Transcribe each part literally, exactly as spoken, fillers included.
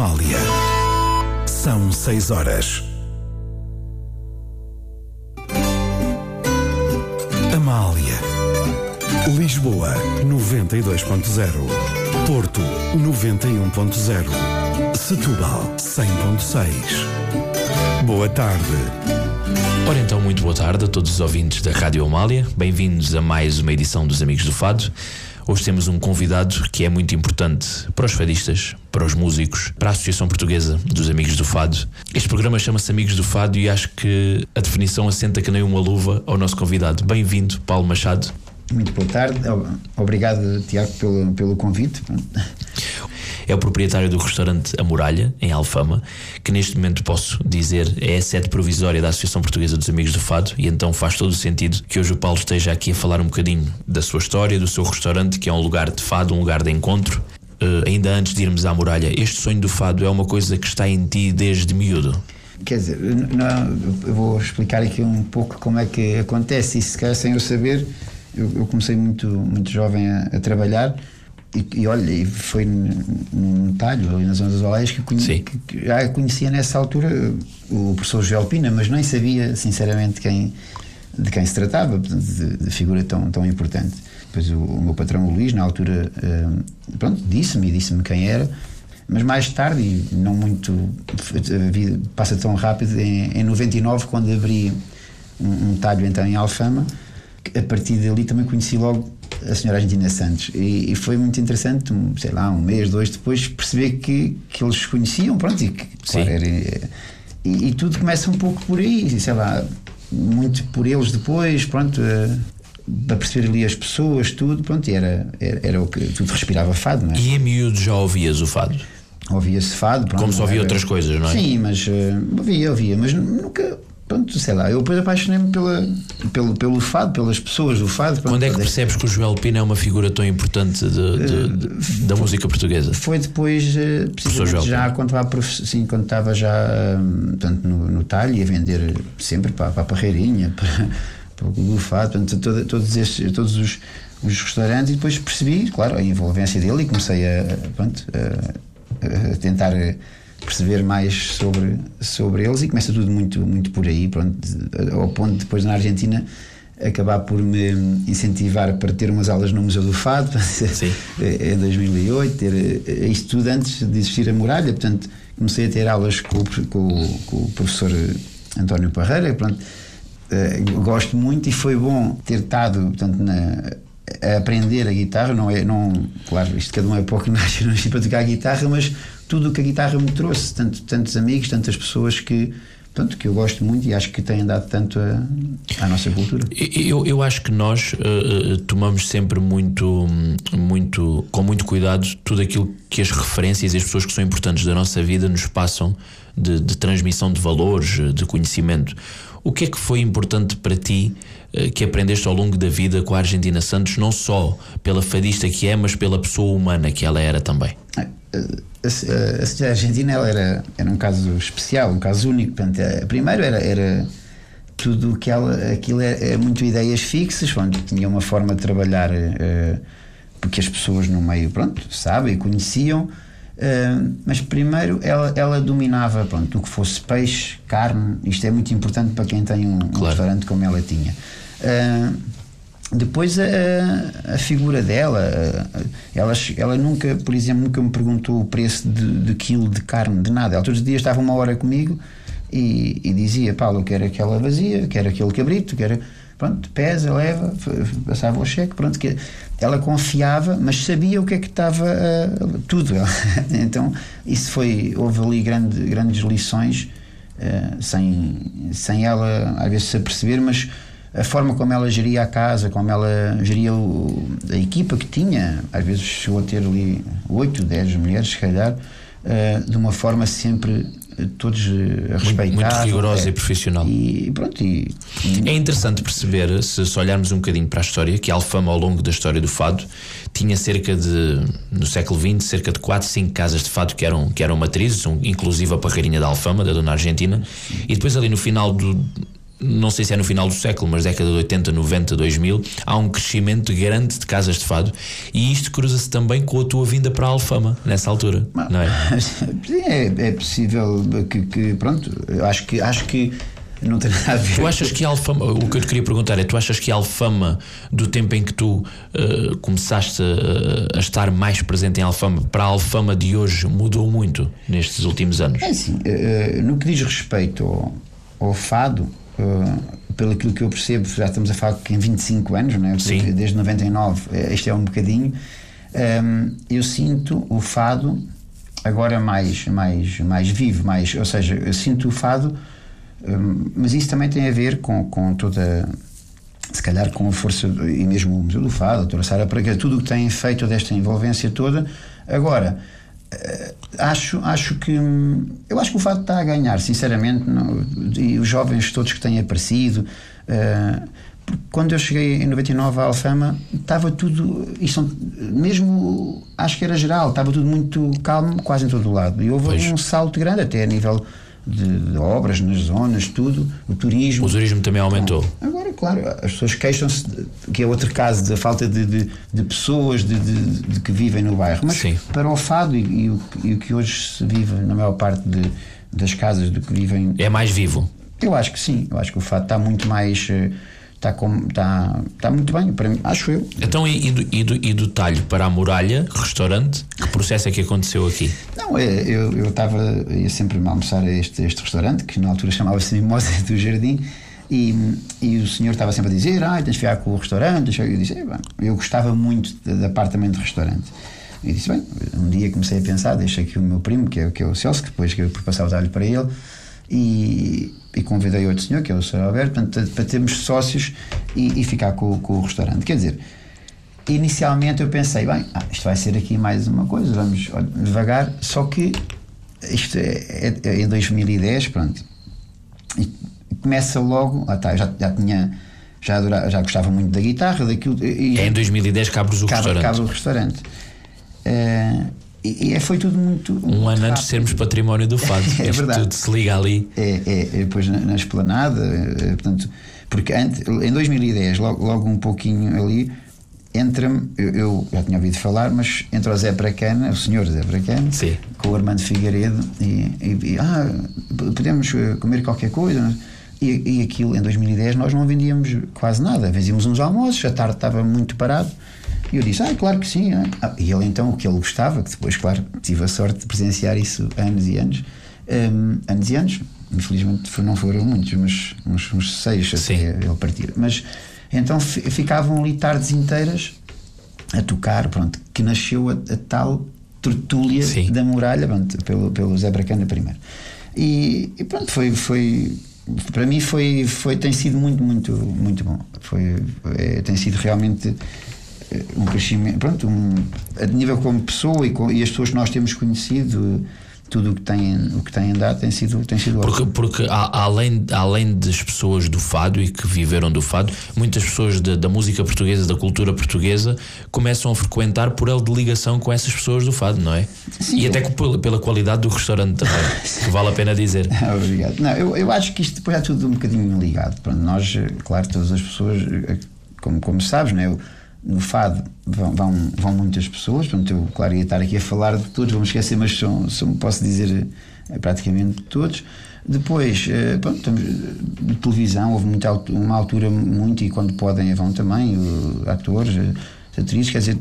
Amália. São seis horas. Amália. Lisboa, noventa e dois ponto zero. Porto, noventa e um ponto zero. Setúbal, cem ponto seis. Boa tarde. Ora então, muito boa tarde a todos os ouvintes da Rádio Amália. Bem-vindos a mais uma edição dos Amigos do Fado. Hoje temos um convidado que é muito importante para os fadistas, para os músicos, para a Associação Portuguesa dos Amigos do Fado. Este programa chama-se Amigos do Fado e acho que a definição assenta que nem uma luva ao nosso convidado. Bem-vindo, Paulo Machado. Muito boa tarde. Obrigado, Tiago, pelo, pelo convite. É o proprietário do restaurante A Muralha, em Alfama, que neste momento posso dizer é a sede provisória da Associação Portuguesa dos Amigos do Fado, e então faz todo o sentido que hoje o Paulo esteja aqui a falar um bocadinho da sua história, do seu restaurante, que é um lugar de fado, um lugar de encontro. Uh, ainda antes de irmos à Muralha, este sonho do fado é uma coisa que está em ti desde miúdo? Quer dizer, não, eu vou explicar aqui um pouco como é que acontece, e se calhar sem eu saber, eu, eu comecei muito, muito jovem a, a trabalhar. E, e olha, e foi num talho ali na zona das Oleias que, conhe, que, que já conhecia nessa altura o professor Joel Pina, mas nem sabia sinceramente quem, de quem se tratava, de, de figura tão, tão importante. Depois o, o meu patrão, o Luís, na altura, uh, pronto, disse-me e disse-me quem era, mas mais tarde, e não muito, a vida passa tão rápido, em, em noventa e nove, quando abri um, um talho então em Alfama, a partir dali também conheci logo a senhora Argentina Santos, e, e foi muito interessante, um, sei lá, um mês, dois depois, perceber que, que eles conheciam, pronto, e que, claro, era, e, e tudo começa um pouco por aí, sei lá, muito por eles depois, pronto, para perceber ali as pessoas, tudo, pronto, e era, era, era o que tudo respirava fado, não é? E em miúdo já ouvias o fado? Ouvia-se fado, pronto. Como se ouvia era, outras coisas, não é? Sim, mas uh, ouvia, ouvia, mas nunca. Pronto, sei lá, eu depois apaixonei-me pela, pelo, pelo fado, pelas pessoas do fado. Pronto. Quando é que percebes que o Joel Pina é uma figura tão importante de, de, de, uh, da foi, música portuguesa? Foi depois, uh, precisamente já quando estava, sim, quando estava já um, portanto, no, no talho e a vender sempre para, para a Parreirinha, para, para o Clube do Fado, portanto, todo, todos, estes, todos os, os restaurantes, e depois percebi, claro, a envolvência dele, e comecei a, pronto, a, a tentar perceber mais sobre, sobre eles, e começa tudo muito, muito por aí, pronto, ao ponto de depois na Argentina acabar por me incentivar para ter umas aulas no Museu do Fado. Sim. Em dois mil e oito, ter isto tudo antes de existir a Muralha, portanto comecei a ter aulas com, com, com o professor António Parreira, pronto, gosto muito, e foi bom ter estado, portanto, na, a aprender a guitarra, não é, não, claro, isto cada um é pouco nasce para tocar a guitarra, mas tudo o que a guitarra me trouxe, tanto, tantos amigos, tantas pessoas que, portanto, que eu gosto muito, e acho que têm dado tanto a, à nossa cultura. Eu, eu acho que nós uh, tomamos sempre muito, muito, com muito cuidado tudo aquilo que as referências e as pessoas que são importantes da nossa vida nos passam de, de transmissão de valores, de conhecimento. O que é que foi importante para ti, uh, que aprendeste ao longo da vida com a Argentina Santos, não só pela fadista que é, mas pela pessoa humana que ela era também? A, a, a senhora Argentina, ela era, era um caso especial, um caso único. Portanto, a, primeiro era, era tudo o que ela, aquilo é, é muito ideias fixas, onde tinha uma forma de trabalhar, uh, porque as pessoas no meio, pronto, sabem e conheciam, uh, mas primeiro ela, ela dominava, pronto, o que fosse peixe, carne. Isto é muito importante para quem tem um, um claro. restaurante como ela tinha. Uh, Depois a, a figura dela, ela, ela nunca, por exemplo, nunca me perguntou o preço de, de quilo de carne, de nada. Ela todos os dias estava uma hora comigo e, e dizia: Paulo, eu quero aquela vazia, quero aquele cabrito, quero, pronto, pesa, leva, passava o cheque, pronto, que ela confiava, mas sabia o que é que estava, uh, tudo. Então isso foi, houve ali grande, grandes lições, uh, sem, sem ela às vezes se aperceber, mas a forma como ela geria a casa, como ela geria o, a equipa que tinha, às vezes chegou a ter ali oito, dez mulheres, se calhar, uh, de uma forma sempre todos uh, respeitados. Muito rigorosa é, e profissional. E pronto. E, e... É interessante perceber, se, se olharmos um bocadinho para a história, que a Alfama, ao longo da história do fado, tinha cerca de, no século vinte, cerca de quatro, cinco casas de fado que eram, que eram matrizes, inclusive a Parreirinha da Alfama, da Dona Argentina, e depois ali no final do não sei se é no final do século, mas década de oitenta, noventa, dois mil, há um crescimento grande de casas de fado, e isto cruza-se também com a tua vinda para a Alfama nessa altura, não é? É, é possível que, que pronto, eu acho que acho que não tem nada a ver. Tu achas que a Alfama, o que eu te queria perguntar é, tu achas que a Alfama, do tempo em que tu uh, começaste a, a estar mais presente em Alfama, para a Alfama de hoje mudou muito nestes últimos anos? É assim, uh, no que diz respeito ao, ao fado, uh, pelo aquilo que eu percebo, já estamos a falar que em vinte e cinco anos, não é? Sim. Desde noventa e nove, este é um bocadinho, um, eu sinto o fado agora mais, mais, mais vivo, mais, ou seja, eu sinto o fado. Um, mas isso também tem a ver com, com toda, se calhar com a força, e mesmo o Museu do Fado, a doutora Sara Praga, tudo o que tem feito desta envolvência toda. Agora, uh, acho, acho que eu acho que o Fado está a ganhar, sinceramente, não, e os jovens todos que têm aparecido, uh, quando eu cheguei em noventa e nove à Alfama, estava tudo, isto, mesmo acho que era geral, estava tudo muito calmo quase em todo o lado, e houve pois. um salto grande até a nível De, de obras nas zonas, tudo, o turismo. O turismo também aumentou. Bom, agora, claro, as pessoas queixam-se de, que é outro caso da falta de, de, de pessoas de, de, de que vivem no bairro, mas sim, para o fado e, e, o, e o que hoje se vive na maior parte de, das casas do que vivem, é mais vivo. Eu acho que sim, eu acho que o fado está muito mais, está, com, está, está muito bem, para mim, acho eu. Então, e, e, do, e, do, e do talho para a muralha, restaurante, que processo é que aconteceu aqui? Não, eu eu estava, ia sempre me almoçar a este, este restaurante, que na altura chamava-se Mimosa do Jardim, e, e o senhor estava sempre a dizer, ah, tens de ficar com o restaurante. Eu disse, bem, eu gostava muito da parte também do restaurante. E disse, bem, um dia comecei a pensar, deixei aqui o meu primo, que é, que é o Celso, que depois que eu passava o talho para ele, e, e convidei outro senhor, que é o senhor Alberto, para, para termos sócios e, e ficar com, com o restaurante. Quer dizer, inicialmente eu pensei, bem, ah, isto vai ser aqui mais uma coisa, vamos olha, devagar, só que isto é, é, é em dois mil e dez, pronto, e começa logo, ah, tá, já, já tinha, já, adorava, já gostava muito da guitarra, daquilo. E, é em dois mil e dez que abres o cabe, restaurante. Cabe o restaurante. Uh, e, e foi tudo muito. Um muito ano rápido. Antes de sermos património do fado. É Isto verdade. Tudo se liga ali. É, é, é depois na, na esplanada, é, portanto, porque antes, em dois mil e dez, logo, logo um pouquinho ali, entra-me, eu, eu já tinha ouvido falar, mas entra o Zé Bracana, o senhor Zé Bracana, sim, com o Armando Figueiredo, e, e, e ah, podemos comer qualquer coisa. E, e aquilo, em dois mil e dez, nós não vendíamos quase nada, vendíamos uns almoços, a tarde estava muito parado. E eu disse, ah, claro que sim. É. Ah, e ele então, o que ele gostava, que depois, claro, tive a sorte de presenciar isso anos e anos, um, anos e anos, infelizmente não foram muitos, mas uns, uns seis até ele partir. Mas então f- ficavam ali tardes inteiras a tocar, pronto, que nasceu a, a tal tertúlia sim. da muralha, pronto, pelo, pelo Zé Bracana primeiro. E, e pronto, foi... foi para mim foi, foi, tem sido muito, muito, muito bom. Foi, é, tem sido realmente um crescimento, pronto, um, a nível como pessoa e, com, e as pessoas que nós temos conhecido, tudo o que têm, o que têm dado tem sido, tem sido porque, ótimo. Porque a, além, além das pessoas do fado e que viveram do fado, muitas pessoas de, da música portuguesa, da cultura portuguesa, começam a frequentar por ele de ligação com essas pessoas do fado, não é? Sim, e até pela, pela qualidade do restaurante também, que vale a pena dizer. Obrigado. Não, eu, eu acho que isto depois é tudo um bocadinho ligado. Pronto, nós, claro, todas as pessoas, como, como sabes, não é? Eu, no fado vão, vão, vão muitas pessoas, portanto eu, claro, ia estar aqui a falar de todos, vamos esquecer, mas são, são, posso dizer praticamente todos. Depois, pronto, estamos, de televisão, houve muita, uma altura muito, e quando podem vão também, atores, atrizes, quer dizer,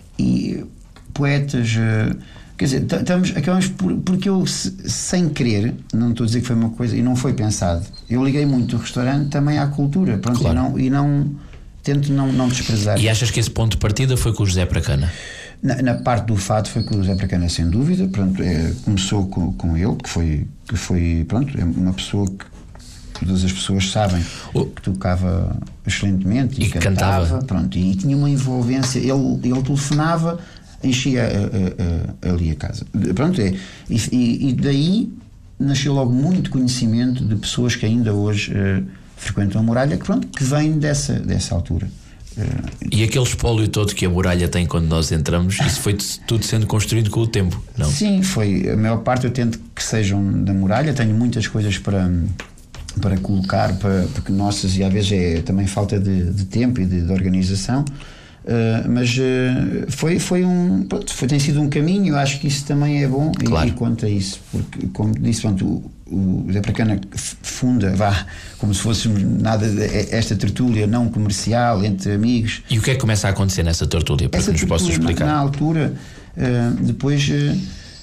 e poetas, quer dizer, estamos, acabamos por, porque eu, sem querer, não estou a dizer que foi uma coisa, e não foi pensado, eu liguei muito o restaurante também à cultura, pronto, claro. e não... E não tento não, não desprezar. E achas que esse ponto de partida foi com o José Bracana? Na, na parte do fado foi com o José Bracana, sem dúvida. Pronto, é, começou com, com ele, que foi, que foi pronto, é uma pessoa que todas as pessoas sabem o... que tocava excelentemente e, e cantava, cantava. Pronto, e tinha uma envolvência. Ele, ele telefonava, enchia a, a, a, ali a casa. Pronto, é, e, e daí nasceu logo muito conhecimento de pessoas que ainda hoje uh, frequentam a muralha, que, pronto, que vêm dessa, dessa altura. E aquele espólio todo que a muralha tem quando nós entramos, isso foi tudo sendo construído com o tempo, não? Sim, foi. A maior parte eu tento que sejam da muralha. Tenho muitas coisas para, para colocar, para, porque nossas, e às vezes é também falta de, de tempo e de, de organização. Uh, mas uh, foi, foi um pronto, foi, tem sido um caminho. Eu acho que isso também é bom, claro. e, e conta isso, porque, como disse, pronto, o, o Zé Bracana funda, vá, como se fosse nada de, esta tertúlia não comercial entre amigos. E o que é que começa a acontecer nessa tertúlia, para essa que nos possas explicar? Na, na altura, uh, depois. Uh,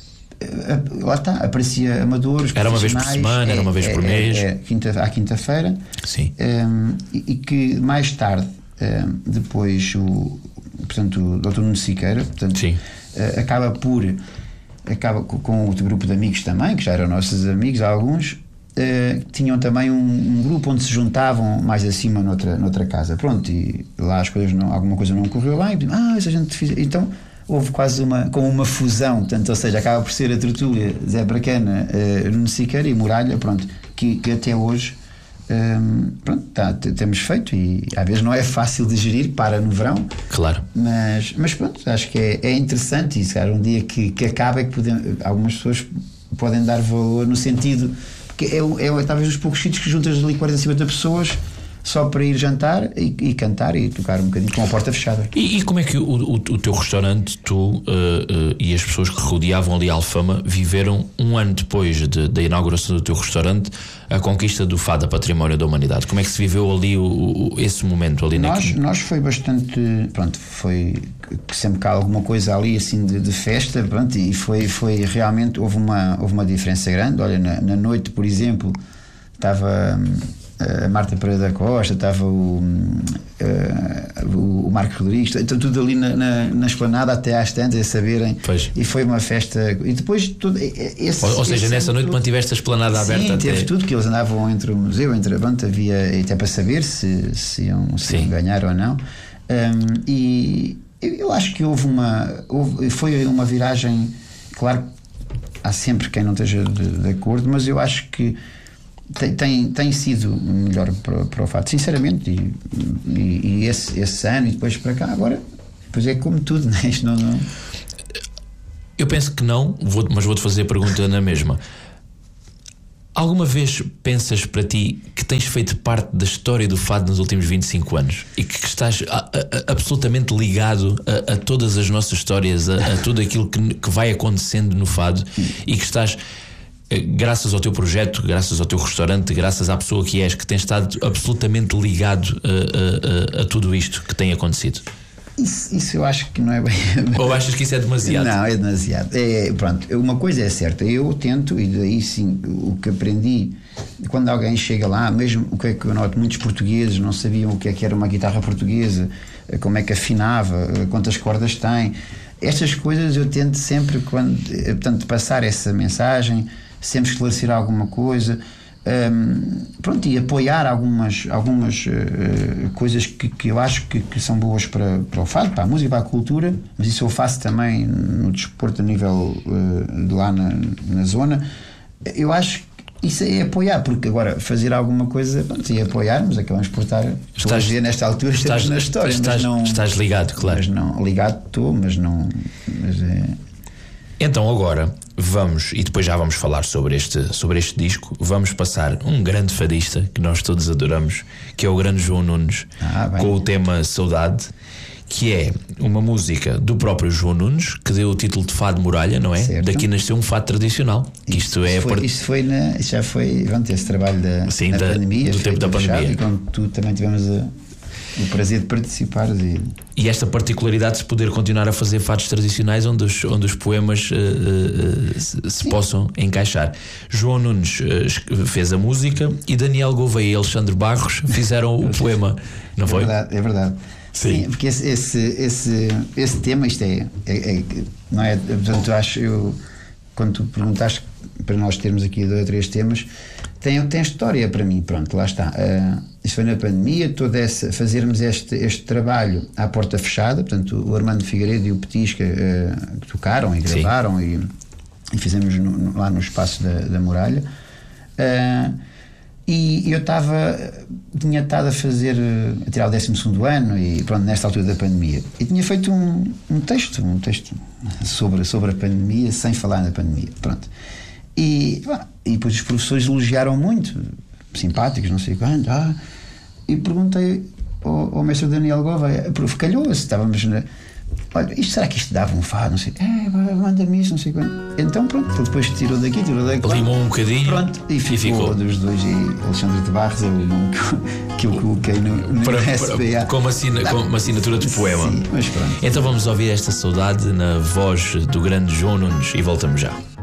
lá está, aparecia amadores. Era uma vez por semana, é, era uma vez por é, mês. É, é, quinta, à quinta-feira. Sim. Um, e, e que mais tarde, um, depois, o, portanto, o doutor Nuno Siqueira, portanto, Sim. Uh, acaba por. Acaba com, com outro grupo de amigos também, que já eram nossos amigos, alguns. Uh, tinham também um, um grupo onde se juntavam mais acima noutra, noutra casa. Pronto, e lá as coisas não, alguma coisa não correu bem. E, ah, se a gente fizer. Então. Houve quase uma, como uma fusão, portanto, ou seja, acaba por ser a tertúlia Zé Bracana, uh, Nuno Siqueira e Muralha, pronto, que, que até hoje um, pronto, tá, temos feito, e às vezes não é fácil de gerir, para no verão, claro, mas, mas pronto, acho que é, é interessante, e se calhar um dia que, que acaba é que podemos, algumas pessoas podem dar valor no sentido, porque é, é talvez os poucos sítios que juntas ali quarenta, cinquenta pessoas só para ir jantar e, e cantar e tocar um bocadinho com a porta fechada. E, e como é que o, o, o teu restaurante, tu uh, uh, e as pessoas que rodeavam ali a Alfama viveram um ano depois de, da inauguração do teu restaurante a conquista do Fado, Património da Humanidade? Como é que se viveu ali o, o, esse momento ali? Nós, naquele... nós foi bastante, pronto, foi sempre cá alguma coisa ali assim de, de festa, pronto, e foi, foi realmente, houve uma, houve uma diferença grande. Olha, na, na noite, por exemplo, estava a Marta Pereira da Costa, estava o, uh, o Marco Rodrigues, então tudo ali na, na, na esplanada até às tantas a saberem, pois. E foi uma festa, e depois tudo, esse, ou, ou seja, nessa noite tudo, mantiveste a esplanada sim, aberta. Sim, teve até... tudo, que eles andavam entre o museu, entre a banda, havia até para saber se, se, iam, se iam ganhar ou não, um, e eu acho que houve uma houve, foi uma viragem, claro, há sempre quem não esteja de, de acordo, mas eu acho que Tem, tem, tem sido melhor para, para o Fado, sinceramente, e, e, e esse, esse ano e depois para cá, agora, pois é como tudo, não é? Isto não, não... Eu penso que não, vou, mas vou-te fazer a pergunta na mesma. Alguma vez pensas para ti que tens feito parte da história do Fado nos últimos vinte e cinco anos e que estás a, a, absolutamente ligado a, a todas as nossas histórias, a, a tudo aquilo que, que vai acontecendo no Fado, e que estás, graças ao teu projeto, graças ao teu restaurante, graças à pessoa que és, que tens estado absolutamente ligado a, a, a, a tudo isto que tem acontecido? Isso, isso eu acho que não é bem. Ou achas que isso é demasiado? Não, é demasiado. É, pronto, uma coisa é certa, eu tento, e daí sim, o que aprendi, quando alguém chega lá, mesmo o que é que eu noto, muitos portugueses não sabiam o que é que era uma guitarra portuguesa, como é que afinava, quantas cordas tem. Estas coisas eu tento sempre, quando, portanto, passar essa mensagem, sempre esclarecer alguma coisa, um, pronto, e apoiar algumas, algumas uh, coisas que, que eu acho que, que são boas para, para o fado, para a música, para a cultura, mas isso eu faço também no desporto a nível uh, de lá na, na zona. Eu acho que isso é apoiar, porque agora fazer alguma coisa, pronto, e apoiarmos, acabamos por estar, estás, a ver nesta altura, estás na história, estás, mas não, estás ligado, claro. Mas não, ligado estou, mas não. Mas é... Então agora vamos, e depois já vamos falar sobre este, sobre este disco, vamos passar um grande fadista que nós todos adoramos, que é o grande João Nunes, ah, com o tema Saudade, que é uma música do próprio João Nunes, que deu o título de Fado Muralha, não é? Certo. Daqui nasceu um fado tradicional. Isto, isto é foi, part... isto foi na, isto já foi, vamos ter esse trabalho da, Sim, da, da pandemia, do tempo da pandemia, e quando tu também tivemos a, o prazer de participar e... e esta particularidade de se poder continuar a fazer fados tradicionais onde os, onde os poemas uh, uh, se, se possam encaixar. João Nunes uh, fez a música e Daniel Gouveia e Alexandre Barros fizeram o poema, não foi? É verdade, é verdade. Sim. Sim, porque esse, esse, esse, esse tema, isto é, é, é não é, portanto, acho eu, quando tu perguntaste para nós termos aqui dois ou três temas, tem, tem história para mim, pronto, lá está. Uh, isso foi na pandemia, toda essa, fazermos este, este trabalho à porta fechada, portanto, o Armando Figueiredo e o Petisca uh, que tocaram e gravaram e, e fizemos no, no, lá no espaço da, da Muralha. Uh, E eu estava, tinha estado a fazer, a tirar o décimo segundo ano e pronto, nesta altura da pandemia. E tinha feito um, um texto, um texto sobre, sobre a pandemia, sem falar na pandemia, pronto. E, e depois os professores elogiaram muito, simpáticos, não sei quanto. Ah, e perguntei ao, ao mestre Daniel Gouveia, prof, calhou-se, estávamos na. Olha, isto, será que isto dava um fado? Não sei. É, manda-me isso, não sei quanto. Então pronto, ele depois tirou daqui, tirou daqui. Limou um bocadinho. Pronto, e ficou, e ficou. Dos dois. E Alexandre de Barros é o nome que, que eu coloquei no, no para, S B A. Para, com, uma assina, com uma assinatura de poema. Sim, mas pronto. Então vamos ouvir esta saudade na voz do grande João Nunes e voltamos já.